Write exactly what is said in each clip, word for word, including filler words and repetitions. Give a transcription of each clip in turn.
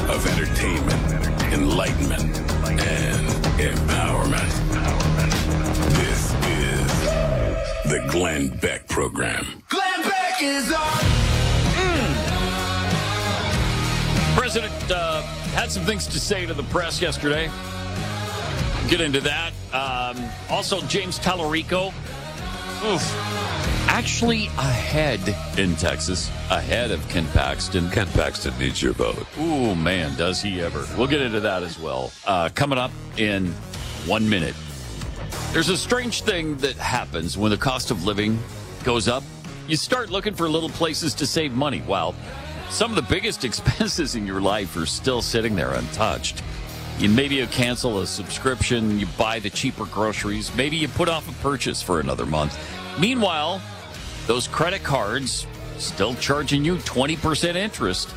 of entertainment, enlightenment, and empowerment. This is the Glenn Beck Program. Glenn Beck is on! Mm. President uh, had some things to say to the press yesterday. Get into that. Um, also, James Tallarico. Oof. Actually ahead in Texas, ahead of Ken Paxton. Ken Paxton needs your vote. Ooh, man, does he ever. We'll get into that as well. Uh, coming up in one minute. There's a strange thing that happens when the cost of living goes up. You start looking for little places to save money. While some of the biggest expenses in your life are still sitting there untouched. You maybe you cancel a subscription, you buy the cheaper groceries, maybe you put off a purchase for another month. Meanwhile, those credit cards still charging you twenty percent interest.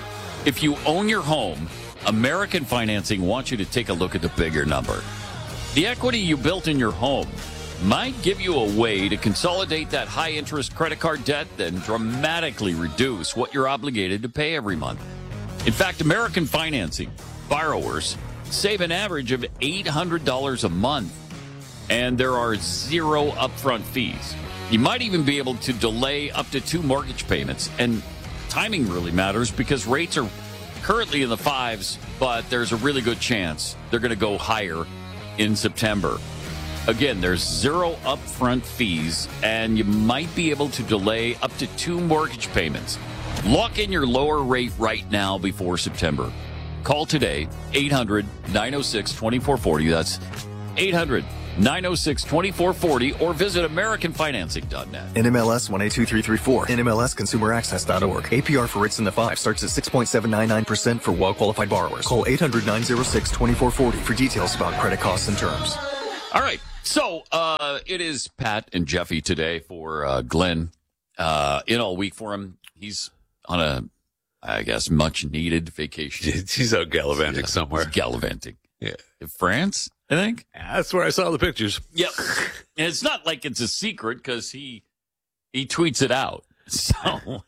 If you own your home, American Financing wants you to take a look at the bigger number. The equity you built in your home might give you a way to consolidate that high-interest credit card debt and dramatically reduce what you're obligated to pay every month. In fact, American Financing borrowers save an average of eight hundred dollars a month, and there are zero upfront fees. You might even be able to delay up to two mortgage payments, and timing really matters because rates are currently in the fives, but there's a really good chance they're going to go higher in September. Again, there's zero upfront fees, and you might be able to delay up to two mortgage payments. Lock in your lower rate right now before September. Call today, eight hundred, nine oh six, two four four oh. That's eight hundred, nine oh six, two four four oh, or visit American Financing dot net. N M L S one eight two three three four. N M L S consumer access dot org. A P R for rates in the five starts at six point seven nine nine percent for well-qualified borrowers. Call eight hundred, nine oh six, two four four oh for details about credit costs and terms. All right. So uh, it is Pat and Jeffy today for uh, Glenn uh, in all week for him. He's on a, I guess, much-needed vacation. He's out gallivanting yeah, somewhere. He's gallivanting. Yeah. In France, I think. Yeah, that's where I saw the pictures. Yep. And it's not like it's a secret because he he tweets it out. So,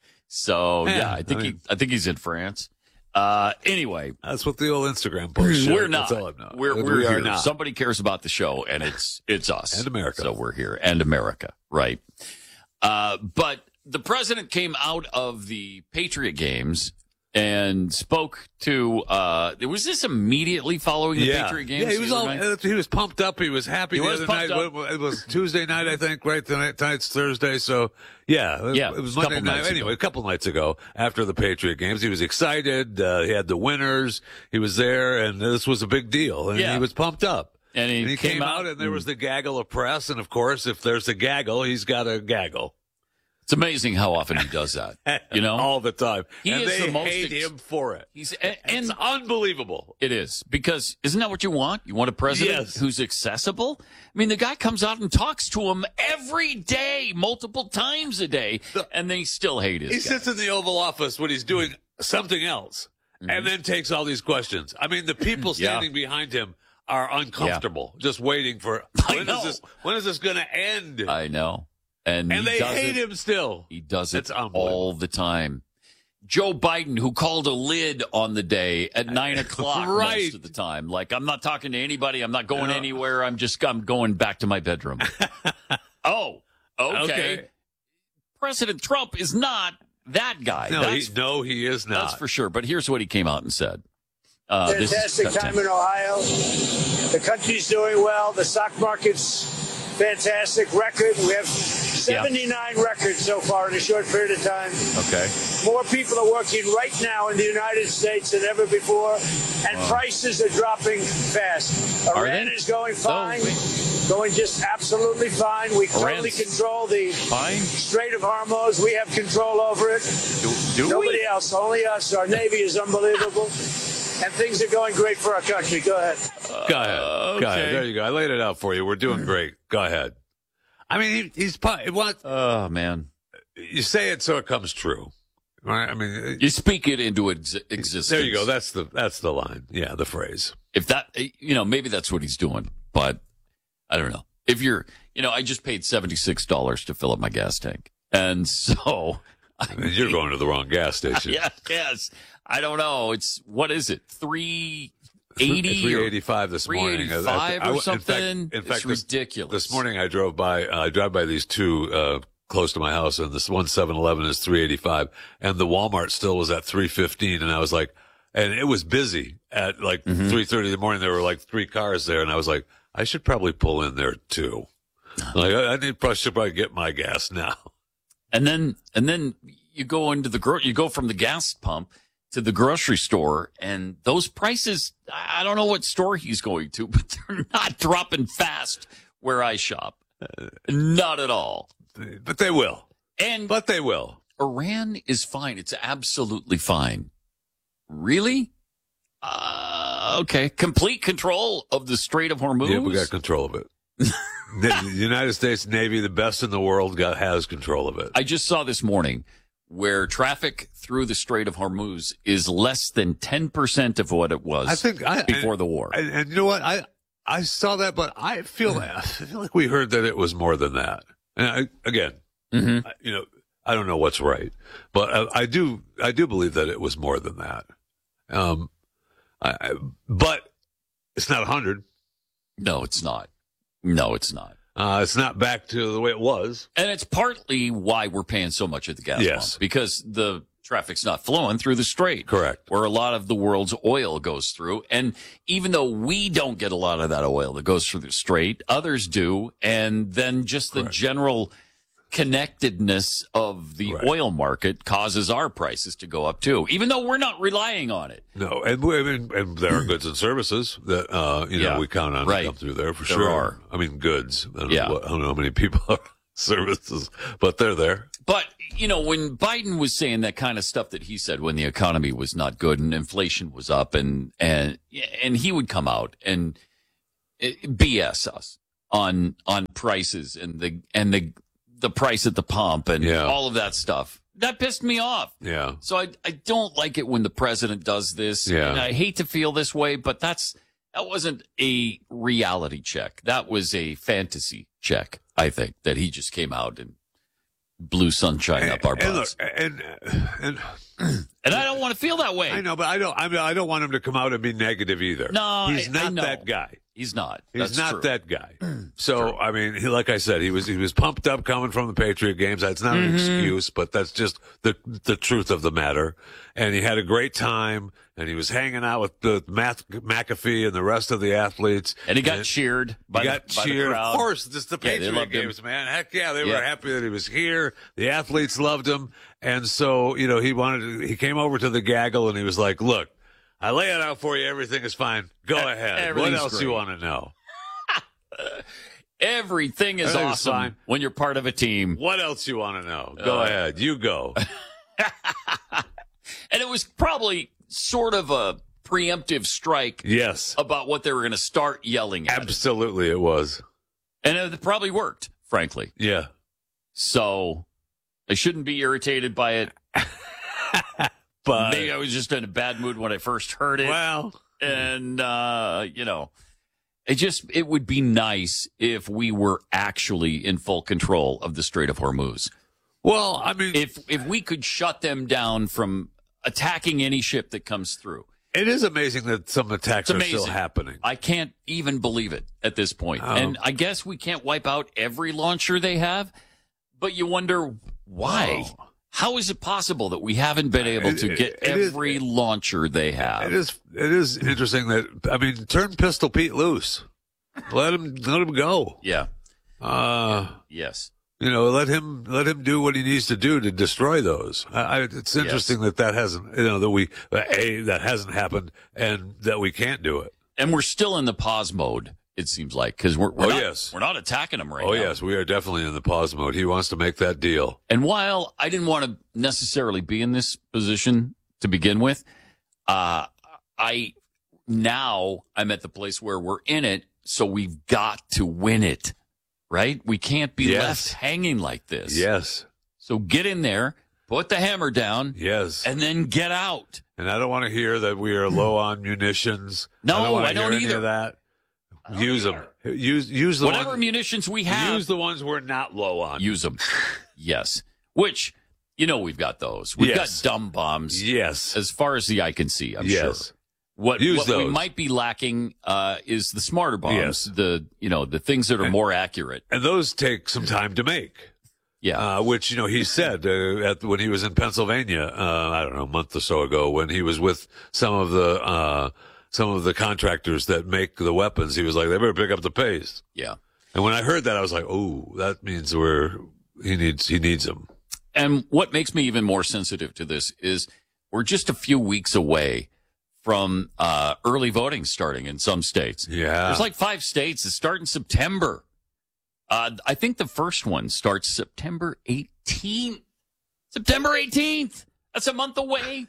so yeah, yeah I think I mean, he I think he's in France. Uh, anyway, that's what the old Instagram post showed. We're not. That's all I've known. We're, we're we here. Are not. Somebody cares about the show, and it's it's us and America. So we're here and America, right? Uh, but the president came out of the Patriot games and spoke to. Uh, was this immediately following the yeah. Patriot games? Yeah, he was all. Night? He was pumped up. He was happy. He the was other pumped night. up. It was Tuesday night, I think. Right tonight. Tonight's Thursday. So yeah, it, yeah, it was a Monday couple night. nights Anyway, ago. a couple nights ago, after the Patriot games, he was excited. Uh, he had the winners. He was there, and this was a big deal. And Yeah. he was pumped up. And he, And he came, came out, out, and there was the gaggle of press. And of course, if there's a gaggle, he's got a gaggle. It's amazing how often he does that. You know, all the time. He and is they the most hate ex- him for it. He's and, It's unbelievable. It is, because isn't that what you want? You want a president Yes. who's accessible? I mean, the guy comes out and talks to him every day, multiple times a day, and they still hate his He guy. sits in the Oval Office when he's doing something else, Mm-hmm. and then takes all these questions. I mean, the people Yeah. standing behind him are uncomfortable, just waiting for I when know. is this? When is this going to end? I know. And, and he they does hate it, him still. He does it It's unbelievable. all the time. Joe Biden, who called a lid on the day at nine o'clock Right. most of the time. Like, I'm not talking to anybody. I'm not going No. anywhere. I'm just I'm going back to my bedroom. oh, okay. Okay. President Trump is not that guy. No, he, that's, no, he is not. that's for sure. But here's what he came out and said. Uh, this is Fantastic cut time ten. in Ohio. The country's doing well. The stock market's fantastic record. We have seventy-nine records so far in a short period of time. Okay. More people are working right now in the United States than ever before, and prices are dropping fast. Are Iran they? is going fine, wait. going just absolutely fine. We totally Iran's control the fine? Strait of Hormuz. We have control over it. Do, do Nobody we? else, only us. Our Navy is unbelievable. And things are going great for our country. Go ahead. Go ahead. Uh, Go ahead. okay. There you go. I laid it out for you. We're doing great. Go ahead. I mean, he, he's pu- what Oh, man. you say it so it comes true. Right? I mean, You speak it into ex- existence. there you go. That's the that's the line. Yeah, the phrase. If that, you know, maybe that's what he's doing, but I don't know. If you're, you know, I just paid seventy-six dollars to fill up my gas tank. And so, I I mean, you're going to the wrong gas station. yeah, yes. I don't know. It's, what is it? three eighty three eighty-five this morning. three eighty-five I- I- or in fact- something? In fact, It's this- ridiculous. This morning I drove by, uh, I drive by these two, uh, close to my house, and this one seven eleven is three eighty-five, and the Walmart still was at three fifteen, and I was like, and it was busy at like Mm-hmm. three thirty in the morning. There were like three cars there, and I was like, I should probably pull in there too. Like, I, I need, probably should probably get my gas now. And then, and then you go into the gro- you go from the gas pump to the grocery store, and those prices, I don't know what store he's going to, but they're not dropping fast where I shop. Not at all. But they will. And But they will. Iran is fine. It's absolutely fine. Really? Uh, okay. Complete control of the Strait of Hormuz? Yeah, we got control of it. The United States Navy, the best in the world, got, has control of it. I just saw this morning where traffic through the Strait of Hormuz is less than ten percent of what it was I think I, before and, the war. And, and you know what? I I saw that, but I feel I feel like we heard that it was more than that. And I, again, Mm-hmm. I, you know, I don't know what's right, but I, I do I do believe that it was more than that. Um, I, I, but it's not a hundred. No, it's not. No, it's not. Uh, it's not back to the way it was. And it's partly why we're paying so much at the gas Yes. pump, because the traffic's not flowing through the strait. Correct. Where a lot of the world's oil goes through. And even though we don't get a lot of that oil that goes through the strait, others do. And then just the Correct. general connectedness of the Right. oil market causes our prices to go up too, even though we're not relying on it. No, and we, I mean, and there are goods and services that uh, you know Yeah. we count on Right. to come through there for There sure. are. I mean, goods. I don't, Yeah. know, what, I don't know how many people are services, but they're there. But, you know, when Biden was saying that kind of stuff that he said when the economy was not good and inflation was up, and and and he would come out and B S us on on prices and the and the the price at the pump and Yeah. all of that stuff. That pissed me off. Yeah. So I I don't like it when the president does this. Yeah. And I hate to feel this way, but that's that wasn't a reality check. That was a fantasy check, I think, that he just came out and blew sunshine up our and, butts. look, and and And I don't want to feel that way. I know, but I don't. I mean, I don't want him to come out and be negative either. No, he's I- not I know. that guy. He's not. He's That's not true. that guy. So I mean, he, like I said, he was he was pumped up coming from the Patriot games. That's not Mm-hmm. an excuse, but that's just the the truth of the matter. And he had a great time, and he was hanging out with the Matt, McAfee and the rest of the athletes. And he got cheered by, He got the, by cheered, the crowd. of course. Just the Yeah, they Patriot loved him. games, man. Heck yeah, they Yeah. were happy that he was here. The athletes loved him, and so you know he wanted. To, he came over to the gaggle, and he was like, "Look, I lay it out for you. Everything is fine. Go E- ahead. What everything's else you great. want to know? Everything is Everything's awesome fine. when you're part of a team. What else you want to know? Go Uh, ahead. You go." And it was probably sort of a preemptive strike Yes, about what they were going to start yelling at. absolutely, it was. And it probably worked, frankly. Yeah, So I shouldn't be irritated by it. but Maybe I was just in a bad mood when I first heard it. well, And, uh, you know, it just, it would be nice if we were actually in full control of the Strait of Hormuz. well, I mean, If, if we could shut them down from attacking any ship that comes through. it is amazing that some attacks It's are still amazing. happening. I can't even believe it at this point. Oh. And I guess we can't wipe out every launcher they have, but you wonder why. Oh. How is it possible that we haven't been able It- to it- get it is- every launcher they have? It is. It is interesting that I mean, turn Pistol Pete loose. Let him. Let him go. Yeah. Uh, Yes. you know, let him. Let him do what he needs to do to destroy those. I, I, it's interesting that that hasn't. You know, that we that a that hasn't happened, and that we can't do it. And we're still in the pause mode, it seems like, because we're, we're, Oh, not, yes. we're not attacking them right Oh now. yes, we are definitely in the pause mode. He wants to make that deal. And while I didn't want to necessarily be in this position to begin with, uh, I now I'm at the place where we're in it, so we've got to win it, right? We can't be Yes. left hanging like this. Yes. So get in there, put the hammer down, Yes. and then get out. And I don't want to hear that we are low on munitions. No, I don't, want I to don't hear any either. of that. Use them. Use use the Whatever ones, munitions we have, use the ones we're not low on. use them. Yes. Which You know we've got those. We've Yes. got dumb bombs. Yes. As far as the eye can see, I'm Yes. sure. What, Use what we those. might be lacking uh, is the smarter bombs. Yes. The you know the things that are more accurate. And those take some time to make. Yeah. Uh, which, you know, he said uh, at, when he was in Pennsylvania, uh, I don't know, a month or so ago, when he was with some of the uh, some of the contractors that make the weapons, he was like, they better pick up the pace. yeah. And when I heard that, I was like, oh, that means we're he needs he needs them. And what makes me even more sensitive to this is we're just a few weeks away from uh, early voting starting in some states. Yeah. There's like five states that start in September. Uh, I think the first one starts September eighteenth. September eighteenth. That's a month away.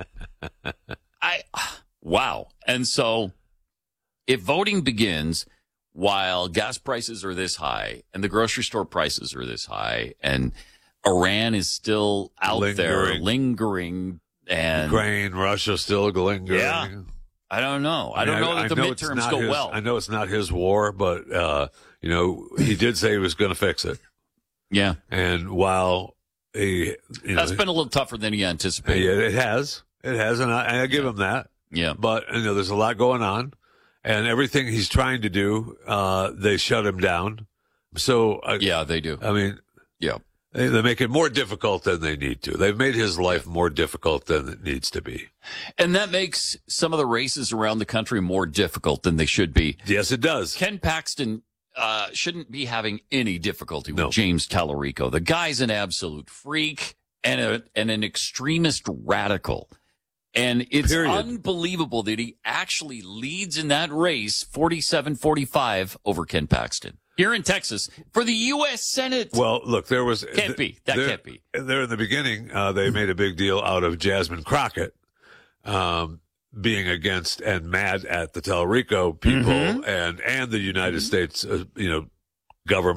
I wow. And so if voting begins while gas prices are this high and the grocery store prices are this high and Iran is still out there Lingering. lingering and Ukraine, Russia still lingering. Yeah. I don't know. I, mean, don't know that the know it's midterms not go his- well. I know it's not his war, but, uh, you know, he did say he was going to fix it. Yeah. And while he, you know, That's been a little tougher than he anticipated. yeah, it has, it has, and I, I give him that. Yeah. But, you know, there's a lot going on, and everything he's trying to do, uh, they shut him down. So, I, Yeah, they do. I mean, Yeah. they, they make it more difficult than they need to. They've made his life more difficult than it needs to be. And that makes some of the races around the country more difficult than they should be. Yes, it does. Ken Paxton uh, shouldn't be having any difficulty with No. James Tallarico. The guy's an absolute freak and, a, and an extremist radical. And it's Period. unbelievable that he actually leads in that race forty-seven forty-five over Ken Paxton here in Texas for the U S Senate. Well, look, there was Can't be. That there- can't be. There in the beginning, uh, they made a big deal out of Jasmine Crockett um, being against and mad at the Tallarico people Mm-hmm. and and the United States, uh, you know, government.